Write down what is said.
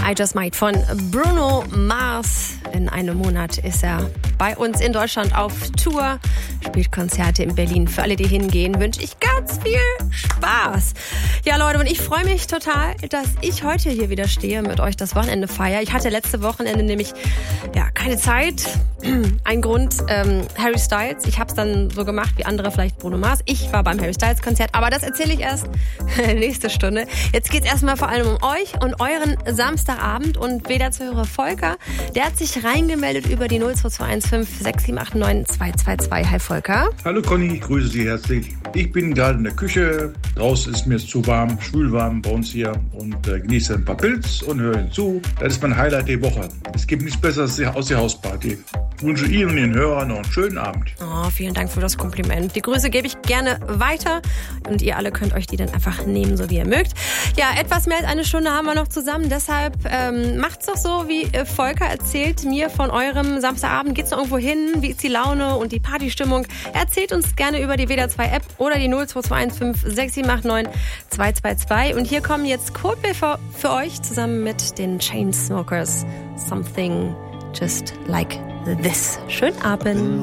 I Just Might von Bruno Mars. In einem Monat ist er bei uns in Deutschland auf Tour, spielt Konzerte in Berlin. Für alle, die hingehen, wünsche ich ganz viel Spaß. Ja, Leute, und ich freue mich total, dass ich heute hier wieder stehe, mit euch das Wochenende feiere. Ich hatte letzte Wochenende nämlich keine Zeit. Ein Grund, Harry Styles. Ich habe es dann so gemacht wie andere, vielleicht Bruno Mars. Ich war beim Harry Styles Konzert, aber das erzähle ich erst nächste Stunde. Jetzt geht es erstmal vor allem um euch und euren Samstagabend. Und WDR-Zuhörer Volker, der hat sich reingemeldet über die 02215 6789 222. Hi Volker. Hallo Conny, ich grüße Sie herzlich. Ich bin gerade in der Küche. Draußen ist mir zu warm, schwülwarm bei uns hier und genieße ein paar Pilz und höre hinzu. Das ist mein Highlight der Woche. Es gibt nichts Besseres aus der Hausparty. Ich wünsche Ihnen und Ihren Hörern noch einen schönen Abend. Oh, vielen Dank für das Kompliment. Die Grüße gebe ich gerne weiter und ihr alle könnt euch die dann einfach nehmen, so wie ihr mögt. Ja, etwas mehr als eine Stunde haben wir noch zusammen, deshalb macht's doch so, wie Volker erzählt mir von eurem Samstagabend. Geht's noch irgendwo hin? Wie ist die Laune und die Partystimmung? Erzählt uns gerne über die WDR 2 App oder die 02215 6789 222. Und hier kommen jetzt Coldplay für euch zusammen mit den Chainsmokers. Something just like this. Schönen Abend.